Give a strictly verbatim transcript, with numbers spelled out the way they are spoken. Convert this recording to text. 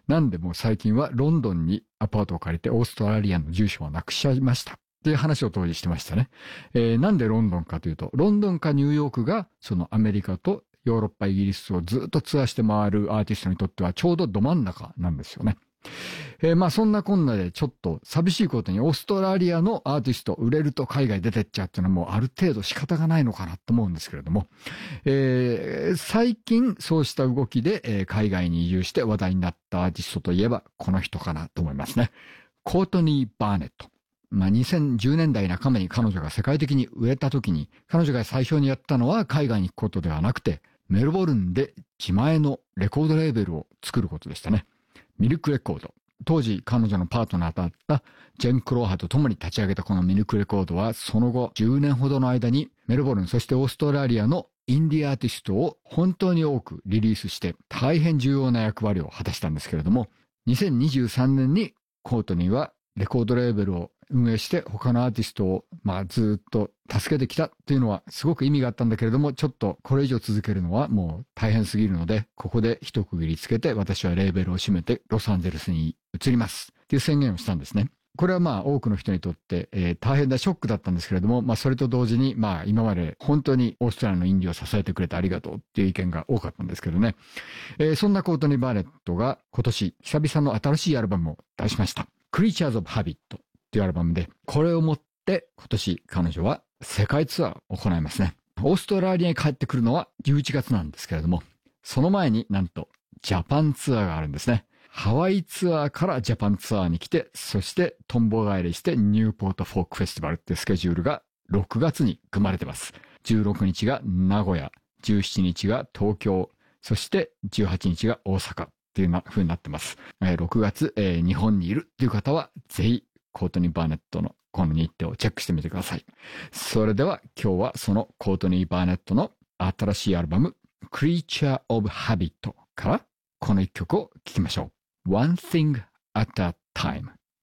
なんでもう最近はロンドンにアパートを借りてオーストラリアの住所をなくしちゃいましたっていう話を当時してましたね。えー、なんでロンドンかというと、ロンドンかニューヨークがそのアメリカとヨーロッパ、イギリスをずっとツアーして回るアーティストにとってはちょうどど真ん中なんですよね。えー、まあそんなこんなでちょっと寂しいことにオーストラリアのアーティスト売れると海外出てっちゃうっていうのはもうある程度仕方がないのかなと思うんですけれども、えー、最近そうした動きで、えー、海外に移住して話題になったアーティストといえばこの人かなと思いますね。コートニー・バーネット。まあ、にせんじゅうねんだいなかばに彼女が世界的に売れた時に、彼女が最初にやったのは海外に行くことではなくて、メルボルンで自前のレコードレーベルを作ることでしたね。ミルクレコード。当時彼女のパートナーだったジェン・クローハと共に立ち上げたこのミルクレコードは、その後じゅうねんほどの間にメルボルン、そしてオーストラリアのインディアーティストを本当に多くリリースして大変重要な役割を果たしたんですけれども、にせんにじゅうさんねんにコートニーはレコードレーベルを運営して他のアーティストをまあずっと助けてきたっていうのはすごく意味があったんだけれども、ちょっとこれ以上続けるのはもう大変すぎるので、ここで一区切りつけて私はレーベルを閉めてロサンゼルスに移りますっていう宣言をしたんですね。これはまあ多くの人にとって、えー、大変なショックだったんですけれども、まあそれと同時にまあ今まで本当にオーストラリアのインディを支えてくれてありがとうっていう意見が多かったんですけどね。えー、そんなコートニー・バーネットが今年久々の新しいアルバムを出しました。Creatures of Habitっていうアルバムで、これをもって今年彼女は世界ツアーを行いますね。オーストラリアに帰ってくるのはじゅういちがつなんですけれども、その前になんとジャパンツアーがあるんですね。ハワイツアーからジャパンツアーに来て、そしてトンボ帰りしてニューポートフォークフェスティバルっていうスケジュールがろくがつに組まれてます。じゅうろくにちが名古屋、じゅうしちにちが東京、そしてじゅうはちにちが大阪っていう風になってます。えー、ろくがつ、えー、日本にいるっていう方はぜひコートニー・バーネットのこの日程をチェックしてみてください。それでは今日はそのコートニー・バーネットの新しいアルバム Creature of Habit からこの一曲を聴きましょう。One Thing at a Time